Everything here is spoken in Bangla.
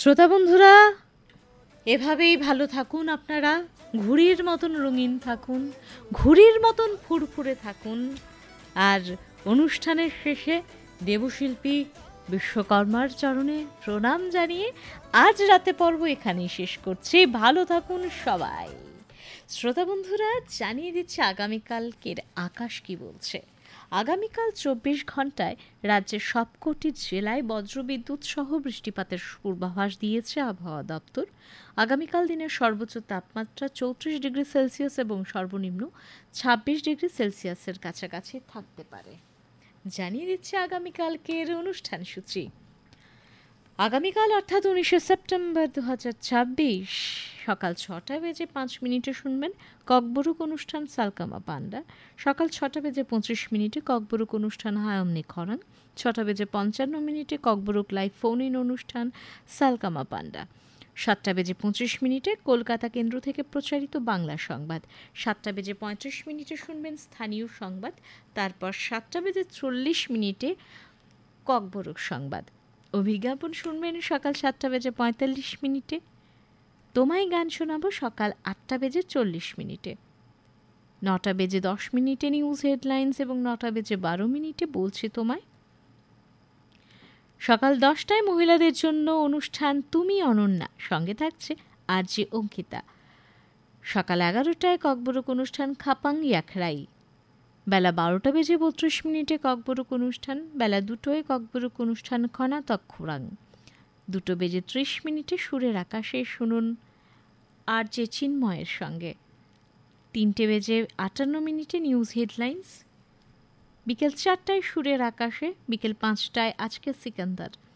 শ্রোতা বন্ধুরা, এভাবেই ভালো থাকুন আপনারা, ঘুড়ির মতন রঙিন থাকুন, ঘুড়ির মতন ফুরফুরে থাকুন। আর অনুষ্ঠানের শেষে দেবশিল্পী বিশ্বকর্মার চরণে প্রণাম জানিয়ে আজ রাতে পর্ব এখানেই শেষ করছি। ভালো থাকুন সবাই। শ্রোতা বন্ধুরা, জানিয়ে দিচ্ছে আগামীকালকের আকাশ কি বলছে। আগামীকাল 24 ঘন্টায় রাজ্যের সবকটি জেলায় বজ্রবিদ্যুৎ সহ বৃষ্টিপাতের পূর্বাভাস দিয়েছে আবহাওয়া দপ্তর। আগামীকাল দিনের সর্বোচ্চ তাপমাত্রা 34 ডিগ্রি সেলসিয়াস এবং সর্বনিম্ন 26 ডিগ্রি সেলসিয়াসের কাছাকাছি থাকতে পারে। জানিয়ে দিচ্ছে আগামীকালকের অনুষ্ঠান সূচি। আগামীকাল অর্থাৎ 19শে সেপ্টেম্বর 2026 সকাল 6:05 শুনবেন ককবরুক অনুষ্ঠান সালকামা পান্ডা। সকাল 6:25 ককবরুক অনুষ্ঠান হায়মনি খরাং। 6:55 ককবরুক লাইভ ফোন ইন অনুষ্ঠান সালকামা পান্ডা। 7:25 কলকাতা কেন্দ্র থেকে প্রচারিত বাংলা সংবাদ। 7:35 শুনবেন স্থানীয় সংবাদ। তারপর 7:40 ককবরুক সংবাদ ও বিজ্ঞাপন শুনবেন সকাল 7:45। তোমায় গান শোনাবো সকাল 8:40। 9:10 নিউজ হেডলাইন্স এবং 9:12 বলছি তোমায়। সকাল 10টায় মহিলাদের জন্য অনুষ্ঠান তুমি অনন্যা, সঙ্গে থাকছে আরজে অঙ্কিতা। সকাল 11টায় ককবরুক অনুষ্ঠান খাপাং ইয়াখরাই। বেলা 12:32 ককবরুক অনুষ্ঠান। বেলা 2টায় ককবরুক অনুষ্ঠান খনাতক খোরাং। 2:30 সুরের আকাশে শুনুন আরজে চিন্ময়ের সঙ্গে। 3:58 নিউজ হেডলাইন্স। বিকেল 4টায় সুরের আকাশে। বিকেল 5টায় আজকে সিকান্দার।